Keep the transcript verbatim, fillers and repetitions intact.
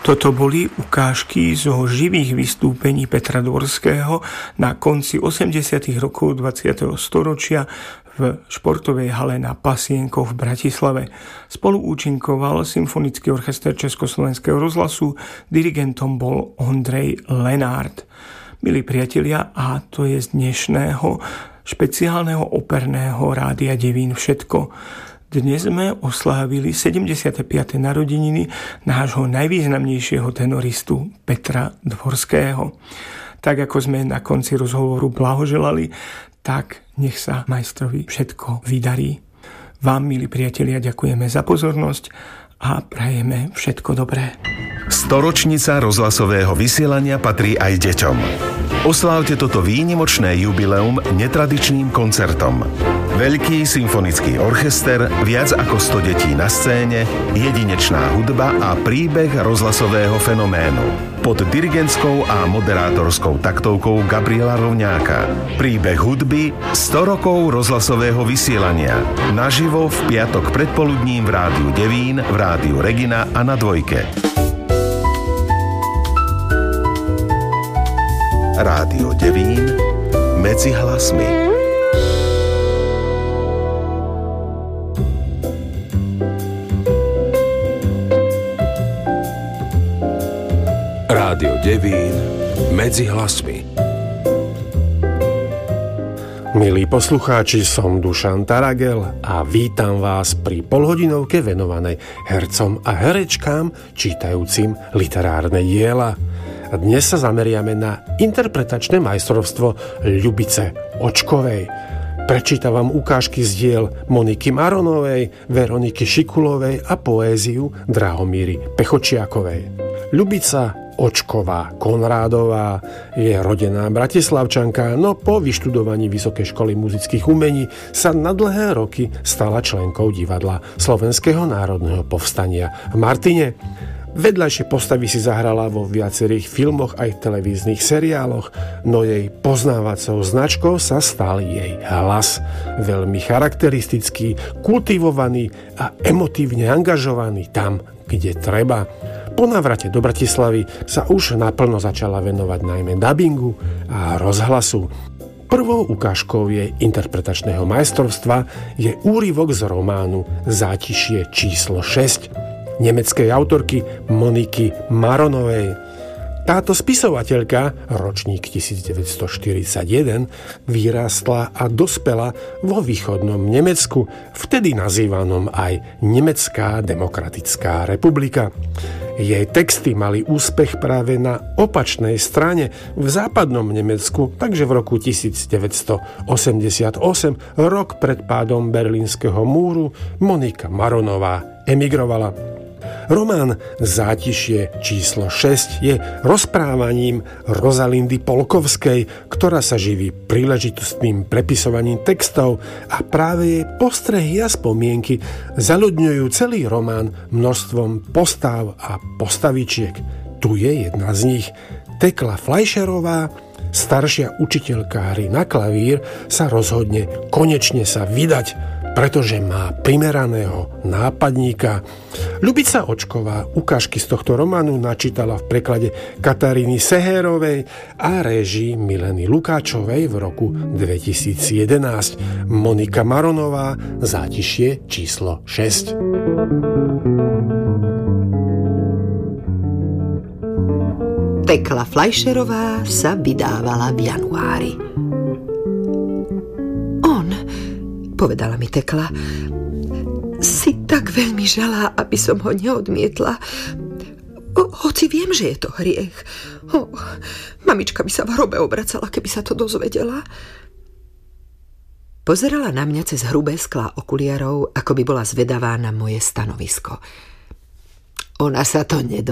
Toto boli ukážky zo živých vystúpení Petra Dvorského na konci osemdesiatych rokov dvadsiateho storočia v športovej hale na Pasienkoch v Bratislave. Spolu účinkoval Symfonický orchester Československého rozhlasu, dirigentom bol Ondrej Lenárt. Milí priatelia, a to je z dnešného špeciálneho operného Rádia Devín všetko. Dnes sme oslávili sedemdesiate piate narodeniny nášho najvýznamnejšieho tenoristu Petra Dvorského. Tak ako sme na konci rozhovoru blahoželali, tak nech sa majstrovi všetko vydarí. Vám, milí priatelia, ďakujeme za pozornosť a prajeme všetko dobré. Storočnica rozhlasového vysielania patrí aj deťom. Oslávte toto výnimočné jubileum netradičným koncertom. Veľký symfonický orchester, viac ako sto detí na scéne, jedinečná hudba a príbeh rozhlasového fenoménu. Pod dirigentskou a moderátorskou taktovkou Gabriela Rovňáka. Príbeh hudby sto rokov rozhlasového vysielania. Naživo v piatok predpoludním v Rádiu Devín, v Rádiu Regina a na Dvojke. Rádio Devín medzi hlasmi. Rádio Devín medzi hlasmi. Milí poslucháči, som Dušan Taragel a vítam vás pri polhodinovke venovanej hercom a herečkám čítajúcim literárne diela. Dnes sa zameriame na interpretačné majstrovstvo Ľubice Očkovej. Prečítam vám ukážky z diel Moniky Maronovej, Veroniky Šikulovej a poéziu Drahomíry Pechočiakovej. Ľubica Očková Konrádová je rodená Bratislavčanka, no po vyštudovaní Vysokej školy muzických umení sa na dlhé roky stala členkou divadla Slovenského národného povstania v Martine. Vedľajšie postavy si zahrala vo viacerých filmoch aj v televíznych seriáloch, no jej poznávacou značkou sa stal jej hlas. Veľmi charakteristický, kultivovaný a emotívne angažovaný tam, kde treba. Po návrate do Bratislavy sa už naplno začala venovať najmä dabingu a rozhlasu. Prvou ukážkou jej interpretačného majstrovstva je úryvok z románu Zátišie číslo šesť nemeckej autorky Moniky Maronovej. Táto spisovateľka, ročník devätnásťstoštyridsaťjeden, vyrástla a dospela vo východnom Nemecku, vtedy nazývanom aj Nemecká demokratická republika. Jej texty mali úspech práve na opačnej strane v západnom Nemecku, takže v roku devätnásťstoosemdesiatosem, rok pred pádom Berlínskeho múru, Monika Maronová emigrovala. Román Zátišie číslo šesť je rozprávaním Rozalindy Polkovskej, ktorá sa živí príležitostným prepisovaním textov a práve jej postrehy a spomienky zaľudňujú celý román množstvom postáv a postavičiek. Tu je jedna z nich. Tekla Fleischerová, staršia učiteľka hry na klavír, sa rozhodne konečne sa vydať, pretože má primeraného nápadníka. Ľubica Očková ukážky z tohto románu načítala v preklade Kataríny Sehérovej a réžii Mileny Lukáčovej v roku dvetisícjedenásť. Monika Maronová, Zátišie číslo šesť. Tekla Fleischerová sa vydávala v januári. On, povedala mi Tekla, si tak veľmi žalá, aby som ho neodmietla. O, hoci viem, že je to hriech. O, mamička by sa v hrobe obracala, keby sa to dozvedela. Pozerala na mňa cez hrubé sklá okuliarov, ako by bola zvedavá na moje stanovisko. Ona sa to nedozvedela.